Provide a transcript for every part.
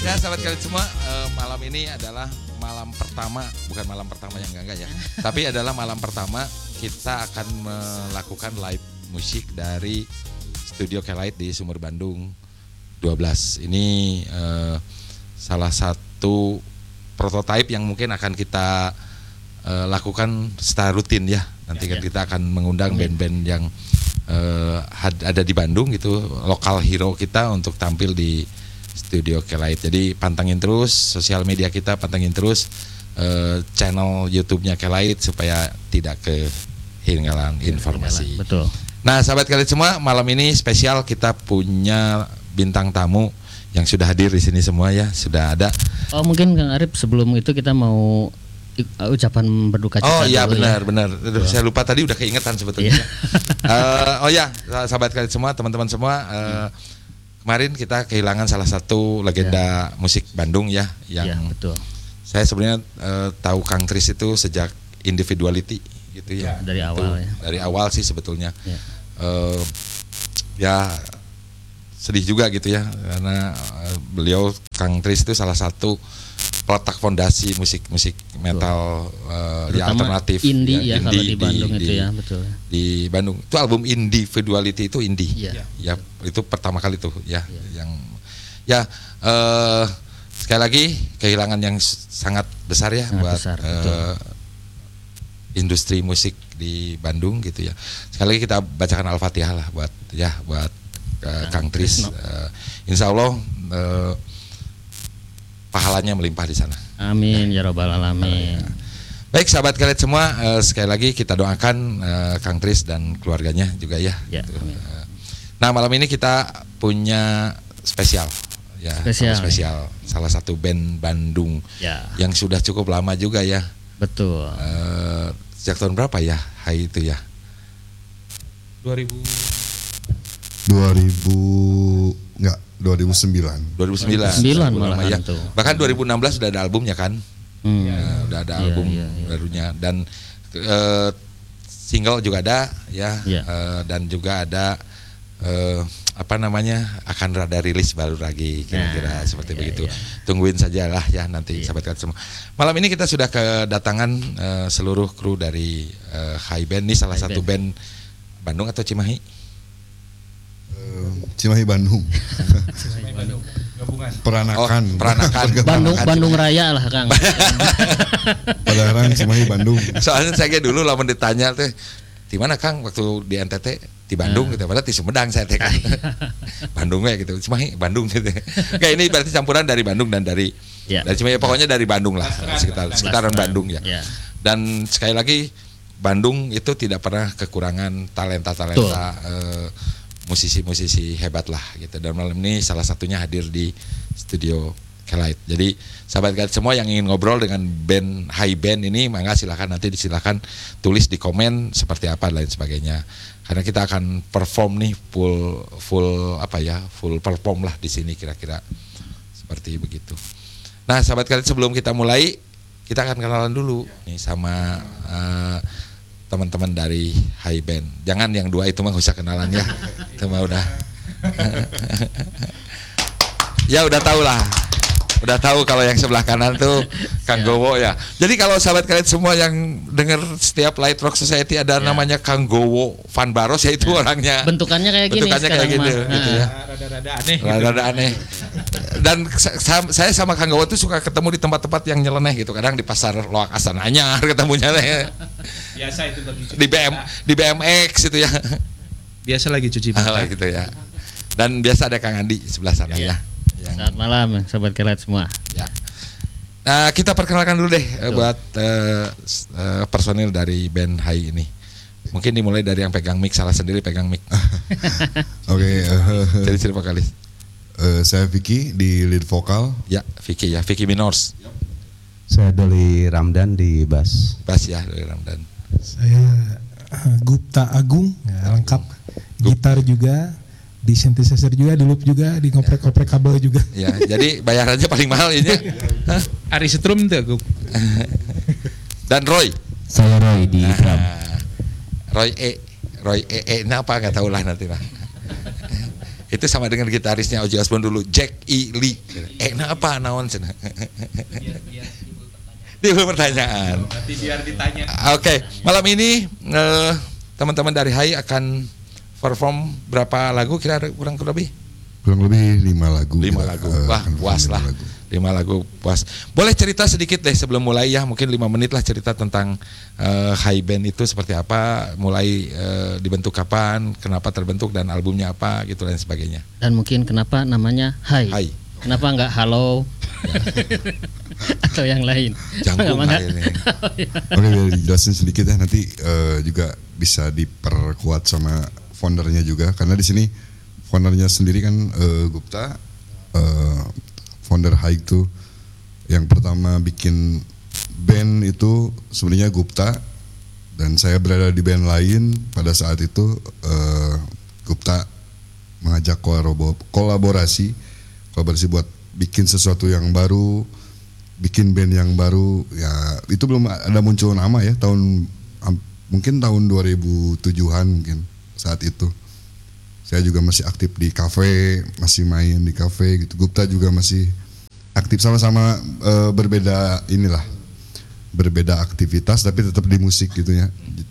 Ya sahabat kalian semua, malam ini adalah malam pertama, bukan malam pertama yang enggak ya, tapi adalah malam pertama kita akan melakukan live musik dari Studio K-Light di Sumur Bandung 12. Ini salah satu prototipe yang mungkin akan kita lakukan secara rutin ya. Nanti kan kita akan mengundang band-band yang ada di Bandung gitu, lokal hero kita untuk tampil di Studio K-Light. Jadi pantengin terus sosial media kita, pantengin terus channel YouTube-nya K-Light supaya tidak ketinggalan informasi. Betul. Nah, sahabat kalian semua, malam ini spesial kita punya bintang tamu yang sudah hadir di sini semua ya, sudah ada. Oh, mungkin Kang Arif sebelum itu kita mau ucapan berduka cita. Oh iya benar. Oh. Saya lupa tadi udah keingetan sebetulnya. Oh ya, sahabat kalian semua, teman-teman semua, kemarin kita kehilangan salah satu legenda musik Bandung ya, yang betul. Saya sebenarnya tahu Kang Tris itu sejak Individuality gitu ya. Dari awal ya. Dari awal sih sebetulnya. Ya sedih juga gitu ya, karena beliau Kang Tris itu salah satu peletak fondasi musik metal ya alternatif indie ya, kalau indie di Bandung itu ya, betul. Di Bandung itu album Individuality itu indie. Ya itu pertama kali tuh ya, yang ya sekali lagi kehilangan yang sangat besar ya buat industri musik di Bandung gitu ya. Sekali lagi kita bacakan Al-Fatihah lah buat Kang Tris. Insya Allah pahalanya melimpah di sana. Amin ya robbal alamin. Baik sahabat kalian semua, sekali lagi kita doakan Kang Tris dan keluarganya juga ya. Nah malam ini kita punya spesial ya, spesial salah satu band Bandung yang sudah cukup lama juga ya. Betul. Sejak tahun berapa ya Hai itu ya? 2009. 2009 malah ya. tuh. Bahkan 2016 sudah ada albumnya kan? Udah ada album barunya dan single juga ada ya. Dan juga ada akan rada rilis baru lagi kira-kira seperti begitu. Tungguin sajalah ya nanti sahabat kalian semua. Malam ini kita sudah kedatangan seluruh kru dari Hai Band. Ini salah satu band Bandung atau Cimahi? Cimahi Bandung. Cimahi Bandung. Gabungan. Peranakan. Bandung Raya lah Kang. Padahal Cimahi Bandung. Soalnya saya dulu lamun ditanya teh di mana Kang waktu di NTT di Bandung gitu, padahal di Sumedang saya teh kan. Bandungnya gitu, Cimahi Bandung gitu. Kayak ini berarti campuran dari Bandung dan dari Cimahi, pokoknya dari Bandung lah, sekitaran Bandung ya. Dan sekali lagi Bandung itu tidak pernah kekurangan talenta musisi-musisi hebat lah gitu. Dan malam ini salah satunya hadir di Studio K-Light. Jadi sahabat kalian semua yang ingin ngobrol dengan band Hai Band ini, mangga silakan nanti silakan tulis di komen seperti apa dan lain sebagainya. Karena kita akan perform nih full perform lah di sini kira-kira seperti begitu. Nah sahabat kalian, sebelum kita mulai kita akan kenalan dulu nih sama teman-teman dari Hai Band. Jangan yang dua itu mah usah kenalan ya. Itu mah udah. Ya udah tahu lah. Udah tahu kalau yang sebelah kanan tuh Kang Gowo ya. Jadi kalau sahabat kalian semua yang dengar setiap Light Rock Society ada namanya Kang Gowo Van Baros, ya itu orangnya. Bentukannya kayak gini. Bentukannya kayak gitu ya. Rada-rada aneh. Dan saya sama Kang Gowo tuh suka ketemu di tempat-tempat yang nyeleneh gitu. Kadang di pasar Loak Astana Anyar ketemunya Biasa itu di BMX itu ya. Biasa lagi cuci mata gitu ya. Dan biasa ada Kang Andi sebelah sana ya. Selamat malam sahabat K-Light semua. Ya. Nah, kita perkenalkan dulu deh buat personil dari band Hai ini. Mungkin dimulai dari yang pegang mic, salah sendiri pegang mic. Oke. Jadi siapa kali? Saya Vicky di lead vokal. Ya, Vicky Minors. Saya Doli Ramdan di bass. Bass ya, Doli Ramdan. Saya Gupta Agung, ya, lengkap. Gitar juga, di synthesizer juga, di loop juga, di ngoprek-ngoprek kabel juga. Ya, jadi bayarannya paling mahal ini. Ari Setrum tuh, Gup. Dan Roy. Saya Roy di drum. Roy E. Ini apa nggak tahu lah nanti lah. Itu sama dengan gitarisnya Ozzy Osbourne dulu, Jack E. Lee. Apa naon cenah? Timbul pertanyaan. Nanti biar ditanya. Oke, malam ini teman-teman dari Hai akan perform berapa lagu kira kurang lebih? Kurang lebih 5 lagu. 5 lagu. Wah, akan puas perform lah. 5 lagu puas. Boleh cerita sedikit deh sebelum mulai ya, mungkin 5 menit lah cerita tentang Hai Band itu seperti apa, mulai dibentuk kapan, kenapa terbentuk dan albumnya apa gitu dan sebagainya. Dan mungkin kenapa namanya Hai? Hai. Kenapa enggak Halo? Atau yang lain? Jangkung Kenapa Hai ini. Oke, biar dijelasin sedikit ya, nanti juga bisa diperkuat sama foundernya juga, karena di sini foundernya sendiri kan Gupta, founder Hai itu yang pertama bikin band itu sebenarnya Gupta, dan saya berada di band lain pada saat itu. Gupta mengajak kolaborasi buat bikin sesuatu yang baru, bikin band yang baru. Ya itu belum ada muncul nama ya, mungkin tahun 2007-an mungkin saat itu. Saya juga masih aktif di kafe, masih main di kafe gitu. Gupta juga masih aktif, sama-sama berbeda aktivitas tapi tetap di musik gitu ya.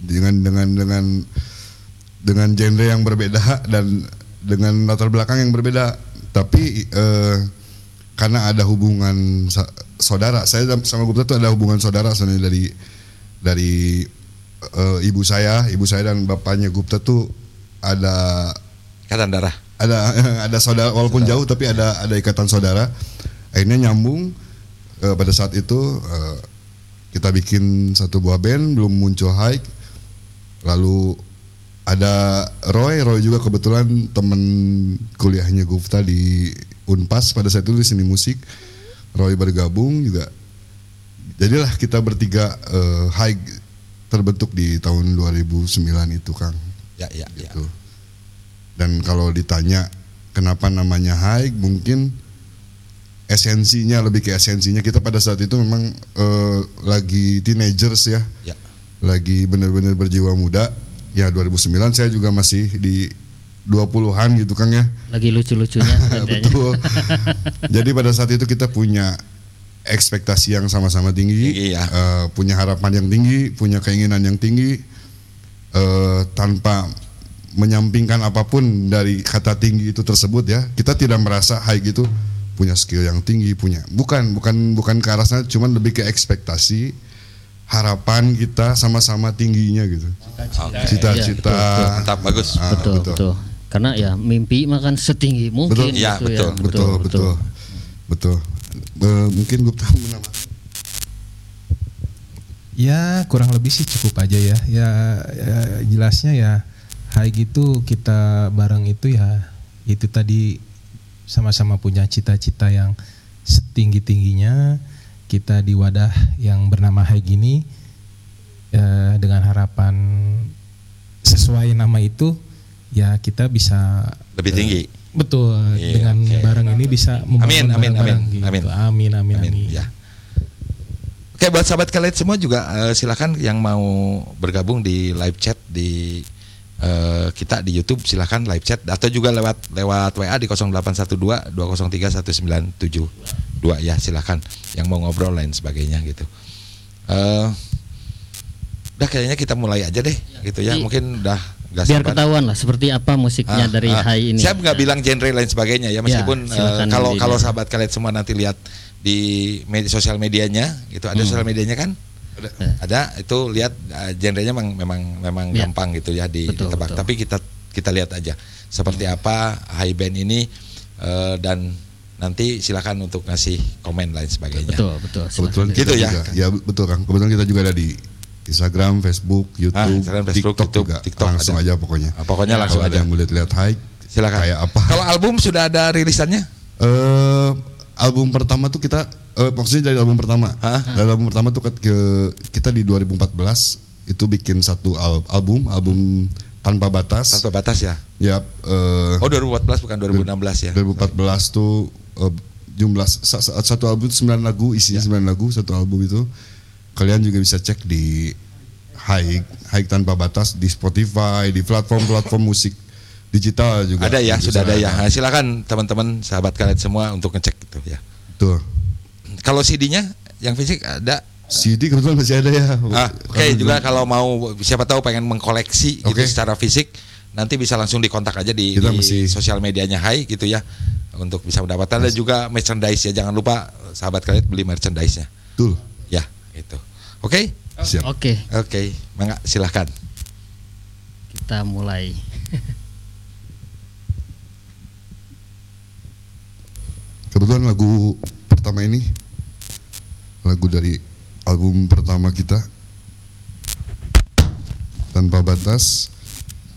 Dengan genre yang berbeda dan dengan latar belakang yang berbeda. Tapi karena ada hubungan saudara, saya sama Gupta tuh ada hubungan saudara sebenarnya dari ibu saya dan bapaknya Gupta tuh ada Ikatan darah. Ada saudara walaupun jauh tapi ada ikatan saudara. Akhirnya nyambung. Pada saat itu kita bikin satu buah band, belum muncul Hai. Lalu ada Roy juga kebetulan teman kuliahnya Gupta di Unpas pada saat itu di seni musik. Roy bergabung juga. Jadilah kita bertiga Hai terbentuk di tahun 2009 itu, Kang. Ya. Gitu. Dan kalau ditanya kenapa namanya Hai, mungkin lebih ke esensinya kita pada saat itu memang lagi teenagers ya. Lagi benar-benar berjiwa muda. Ya 2009 saya juga masih di 20-an gitu Kang ya. Lagi lucu-lucunya. Betul. Jadi pada saat itu kita punya ekspektasi yang sama-sama tinggi ya. Punya harapan yang tinggi, punya keinginan yang tinggi, tanpa menyampingkan apapun dari kata tinggi itu tersebut ya. Kita tidak merasa Hai gitu punya skill yang tinggi, bukan ke arah sana, cuman lebih ke ekspektasi, harapan kita sama-sama tingginya gitu. Cita-cita. Ya, mantap, bagus. Betul. Karena ya mimpi makan setinggi mungkin. Betul. Mungkin Gupta menambah. Ya kurang lebih sih cukup aja ya. Ya jelasnya ya Hai gitu, kita bareng itu ya itu tadi sama-sama punya cita-cita yang setinggi-tingginya. Kita di wadah yang bernama Hai gini dengan harapan sesuai nama itu ya kita bisa lebih tinggi. Betul, dengan bareng ini bisa membangun bareng-bareng gitu. Amin. Ya. Oke, buat sahabat kalian semua juga silakan yang mau bergabung di live chat di kita di YouTube, silakan live chat atau juga lewat WA di 0812 203 1972 ya, silakan yang mau ngobrol lain sebagainya gitu. Udah kayaknya kita mulai aja deh gitu ya, mungkin udah gak biar sabar. ketahuan lah seperti apa musiknya dari Hai ini. Saya nggak bilang genre lain sebagainya ya, meskipun kalau sahabat kalian semua nanti lihat di sosial medianya gitu, ada sosial medianya kan? Ada itu lihat genrenya memang gampang gitu ya ditebak. Betul. Tapi kita lihat aja seperti apa Hai Band ini dan nanti silakan untuk ngasih komen lain sebagainya. Betul. Kebetulan gitu ya. Ya betul Kang. Kebetulan kita juga ada di Instagram, Facebook, YouTube, TikTok, langsung aja pokoknya. Pokoknya langsung aja. Kalau ada yang lihat Hai, silakan. Kayak apa? Kalau album sudah ada rilisannya? Album pertama tuh kita maksudnya dari album pertama. Dari album pertama tuh kita di 2014 itu bikin satu album Tanpa Batas. Tanpa Batas ya. Ya. 2014 bukan 2016 ya. 2014 tuh jumlah satu album itu 9 lagu, isinya 9 lagu satu album itu. Kalian juga bisa cek di Hai Tanpa Batas di Spotify, di platform musik digital juga. Ada ya, di sudah ada sana. ya. Nah, silakan teman-teman sahabat karet semua untuk ngecek itu ya. Tuh. Kalau CD-nya yang fisik ada. CD kebetulan masih ada ya. Oke, juga kalau mau siapa tahu pengen mengkoleksi gitu Oke. secara fisik, nanti bisa langsung dikontak aja di Kita mesti- sosial medianya Hai gitu ya, untuk bisa mendapatkan. Dan juga merchandise ya, jangan lupa sahabat karet beli merchandise-nya Betul. ya itu. Oke. Siap. Oke, Mangga silahkan. kita mulai. Kebetulan lagu pertama ini lagu dari album pertama kita, Tanpa Batas.